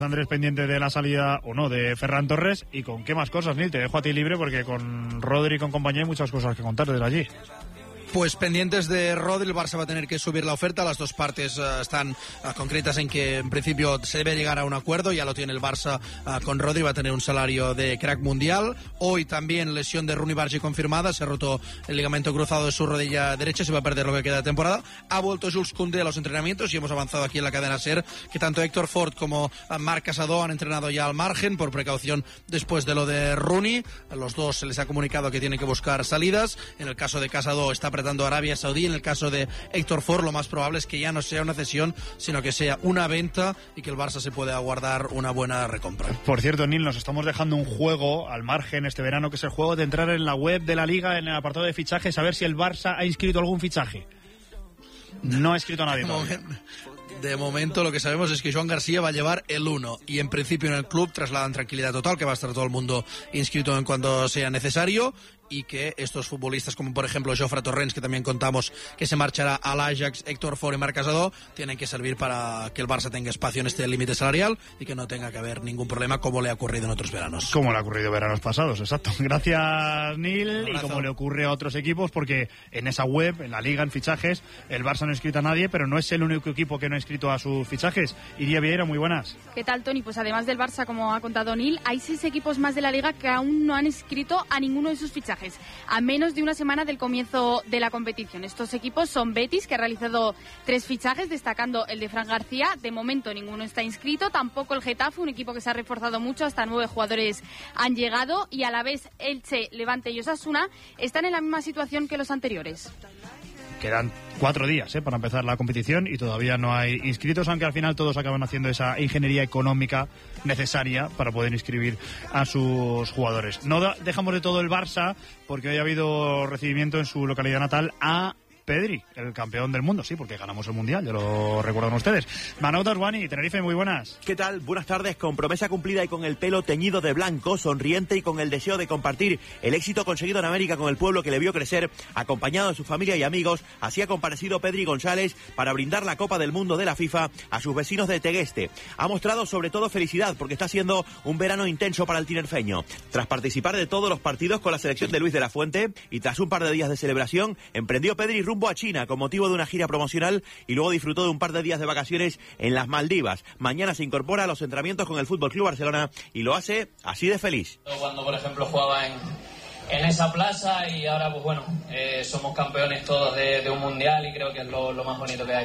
Andrés, pendiente de la salida o no de Ferran Torres. ¿Y con qué más cosas, Nil? Te dejo a ti libre porque con Rodri y con compañía hay muchas cosas que contar desde allí. Pues pendientes de Rodri, el Barça va a tener que subir la oferta. Las dos partes están concretas en que en principio se debe llegar a un acuerdo. Ya lo tiene el Barça con Rodri, va a tener un salario de crack mundial. Hoy también lesión de Rooney Bargi confirmada, se ha roto el ligamento cruzado de su rodilla derecha, se va a perder lo que queda de temporada. Ha vuelto Jules Koundé a los entrenamientos y hemos avanzado aquí en la cadena SER que tanto Héctor Ford como Marc Casadó han entrenado ya al margen por precaución después de lo de Rooney. A los dos se les ha comunicado que tienen que buscar salidas. En el caso de Casadó está apretando Arabia Saudí. En el caso de Héctor Ford lo más probable es que ya no sea una cesión sino que sea una venta y que el Barça se pueda aguardar una buena recompra. Por cierto, Nil, nos estamos dejando un juego al margen este verano, que es el juego de entrar en la web de la Liga, en el apartado de fichajes, a ver si el Barça ha inscrito algún fichaje. No ha inscrito a nadie todavía. De momento lo que sabemos es que Joan García va a llevar el 1 y en principio en el club trasladan tranquilidad total, que va a estar todo el mundo inscrito en cuanto sea necesario y que estos futbolistas como por ejemplo Jofre Torrents, que también contamos que se marchará al Ajax, Héctor Ford y Marc Casadó, tienen que servir para que el Barça tenga espacio en este límite salarial y que no tenga que haber ningún problema como le ha ocurrido en otros veranos. Como le ha ocurrido veranos pasados, exacto. Gracias, Nil. Y como le ocurre a otros equipos, porque en esa web, en la Liga, en fichajes, el Barça no ha inscrito a nadie, pero no es el único equipo que no ha inscrito a sus fichajes. Iria Vieira, muy buenas. ¿Qué tal, Tony? Pues además del Barça, como ha contado Nil, hay 6 equipos más de la Liga que aún no han inscrito a ninguno de sus fichajes, a menos de una semana del comienzo de la competición. Estos equipos son Betis, que ha realizado 3 fichajes, destacando el de Fran García. De momento ninguno está inscrito, tampoco el Getafe, un equipo que se ha reforzado mucho, hasta 9 jugadores han llegado, y a la vez Elche, Levante y Osasuna están en la misma situación que los anteriores. Quedan 4 días para empezar la competición y todavía no hay inscritos, aunque al final todos acaban haciendo esa ingeniería económica necesaria para poder inscribir a sus jugadores. No dejamos de todo el Barça, porque hoy ha habido recibimiento en su localidad natal a Pedri, el campeón del mundo, sí, porque ganamos el Mundial, ya lo recuerdan ustedes. Manolo Taswani, Tenerife, muy buenas. ¿Qué tal? Buenas tardes. Con promesa cumplida y con el pelo teñido de blanco, sonriente y con el deseo de compartir el éxito conseguido en América con el pueblo que le vio crecer, acompañado de su familia y amigos, así ha comparecido Pedri González para brindar la Copa del Mundo de la FIFA a sus vecinos de Tegueste. Ha mostrado sobre todo felicidad porque está siendo un verano intenso para el tinerfeño. Tras participar de todos los partidos con la selección de Luis de la Fuente y tras un par de días de celebración, emprendió Pedri rumbo a China con motivo de una gira promocional y luego disfrutó de un par de días de vacaciones en las Maldivas. Mañana se incorpora a los entrenamientos con el FC Barcelona y lo hace así de feliz. Cuando, por ejemplo, jugaba en esa plaza y ahora, pues bueno, somos campeones todos de un mundial y creo que es lo más bonito que hay.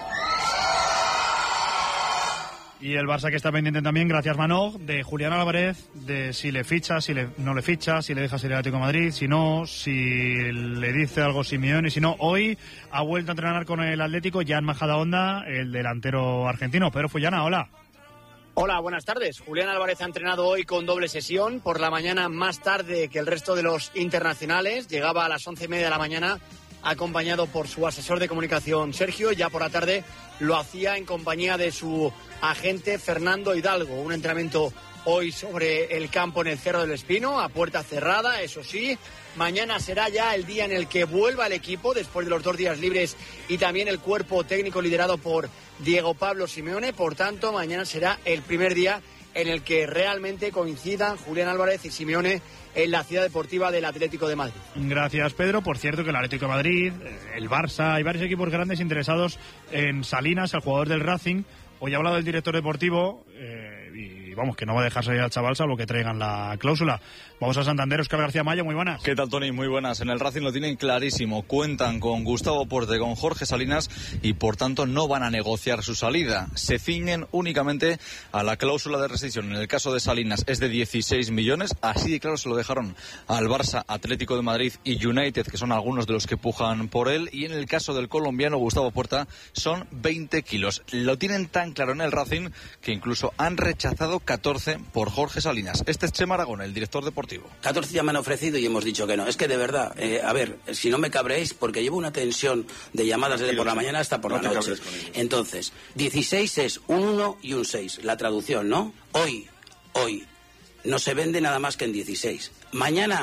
Y el Barça, que está pendiente también, gracias Manoj, de Julián Álvarez, de si le ficha, no le ficha, si le deja salir al Atlético de Madrid, si no, si le dice algo Simeone, si no. Hoy ha vuelto a entrenar con el Atlético Jan Majadahonda, el delantero argentino. Pedro Fullana, hola. Hola, buenas tardes. Julián Álvarez ha entrenado hoy con doble sesión, por la mañana más tarde que el resto de los internacionales, llegaba a las 11:30 de la mañana, acompañado por su asesor de comunicación Sergio. Ya por la tarde lo hacía en compañía de su agente Fernando Hidalgo. Un entrenamiento hoy sobre el campo en el Cerro del Espino, a puerta cerrada, eso sí. Mañana será ya el día en el que vuelva el equipo, después de los 2 días libres, y también el cuerpo técnico liderado por Diego Pablo Simeone. Por tanto, mañana será el primer día en el que realmente coincidan Julián Álvarez y Simeone en la ciudad deportiva del Atlético de Madrid. Gracias, Pedro. Por cierto, que el Atlético de Madrid, el Barça, hay varios equipos grandes interesados en Salinas, el jugador del Racing. Hoy ha hablado el director deportivo y vamos, que no va a dejar salir al chaval salvo que traigan la cláusula. Vamos a Santander, Óscar García Mayo, muy buenas. ¿Qué tal, Tony? Muy buenas. En el Racing lo tienen clarísimo. Cuentan con Gustavo Porte, con Jorge Salinas y por tanto no van a negociar su salida. Se ciñen únicamente a la cláusula de rescisión. En el caso de Salinas es de 16 millones. Así de claro se lo dejaron al Barça, Atlético de Madrid y United, que son algunos de los que pujan por él. Y en el caso del colombiano Gustavo Porta son 20 kilos. Lo tienen tan claro en el Racing que incluso han rechazado 14 por Jorge Salinas. Este es Chema Aragón, el director deportivo. 14 ya me han ofrecido y hemos dicho que no. Es que de verdad, a ver, si no me cabréis, porque llevo una tensión de llamadas desde por la mañana hasta por la noche. Entonces, 16 es un 1 y un 6, la traducción, ¿no? Hoy, no se vende nada más que en 16. Mañana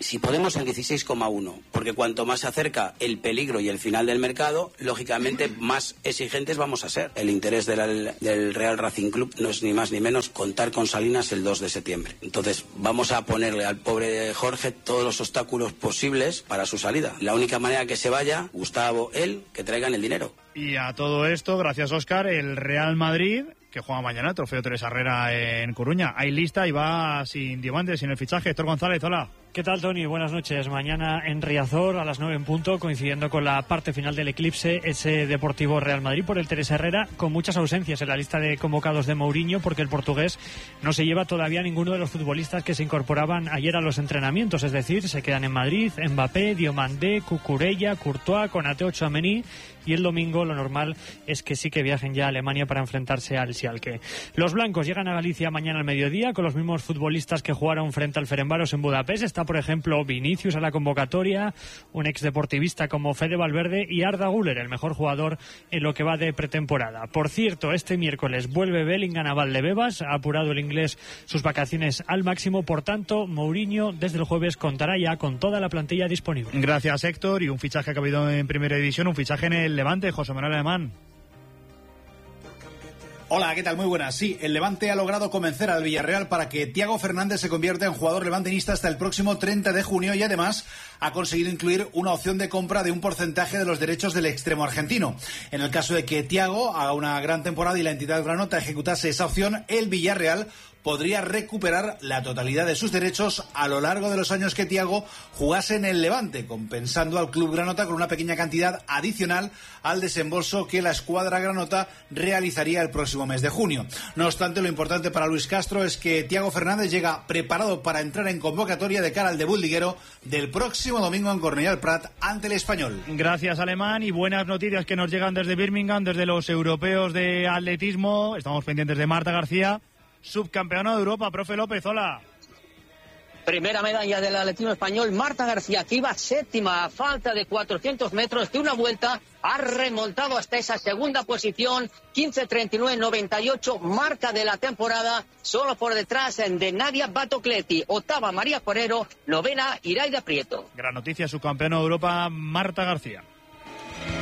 Si podemos en 16,1, porque cuanto más se acerca el peligro y el final del mercado, lógicamente más exigentes vamos a ser. El interés del Real Racing Club no es ni más ni menos contar con Salinas el 2 de septiembre. Entonces vamos a ponerle al pobre Jorge todos los obstáculos posibles para su salida. La única manera que se vaya, Gustavo, él, que traigan el dinero. Y a todo esto, gracias Óscar, el Real Madrid, que juega mañana el Trofeo Teresa Herrera en Coruña, hay lista y va sin diamantes, sin el fichaje. Héctor González, hola. ¿Qué tal, Tony? Buenas noches. Mañana en Riazor a las 9 en punto, coincidiendo con la parte final del eclipse, ese Deportivo Real Madrid por el Teresa Herrera, con muchas ausencias en la lista de convocados de Mourinho, porque el portugués no se lleva todavía a ninguno de los futbolistas que se incorporaban ayer a los entrenamientos, es decir, se quedan en Madrid Mbappé, Diomandé, Cucurella, Courtois, Konaté, Tchouaméni, y el domingo lo normal es que sí que viajen ya a Alemania para enfrentarse al Schalke. Los blancos llegan a Galicia mañana al mediodía con los mismos futbolistas que jugaron frente al Ferencváros en Budapest. Está, por ejemplo, Vinicius a la convocatoria, un exdeportivista como Fede Valverde y Arda Güler, el mejor jugador en lo que va de pretemporada. Por cierto, este miércoles vuelve Bellingham a Valdebebas, ha apurado el inglés sus vacaciones al máximo, por tanto, Mourinho desde el jueves contará ya con toda la plantilla disponible. Gracias, Héctor. Y un fichaje que ha habido en Primera División, un fichaje en el Levante, José Manuel Alemán. Hola, ¿qué tal? Muy buenas. Sí, el Levante ha logrado convencer al Villarreal para que Thiago Fernández se convierta en jugador levantinista hasta el próximo 30 de junio y además ha conseguido incluir una opción de compra de un porcentaje de los derechos del extremo argentino. En el caso de que Thiago haga una gran temporada y la entidad granota ejecutase esa opción, el Villarreal podría recuperar la totalidad de sus derechos a lo largo de los años que Thiago jugase en el Levante, compensando al club granota con una pequeña cantidad adicional al desembolso que la escuadra granota realizaría el próximo mes de junio. No obstante, lo importante para Luis Castro es que Thiago Fernández llega preparado para entrar en convocatoria de cara al debut liguero del próximo domingo en Cornellà del Prat ante el Español. Gracias, Alemán, y buenas noticias que nos llegan desde Birmingham, desde los europeos de atletismo. Estamos pendientes de Marta García, subcampeona de Europa. Profe López, hola. Primera medalla del atletismo español, Marta García, que iba séptima a falta de 400 metros de una vuelta, ha remontado hasta esa segunda posición, 15:39.98, marca de la temporada, solo por detrás de Nadia Batocletti, octava María Forero, novena Iraida Prieto. Gran noticia, subcampeona de Europa, Marta García.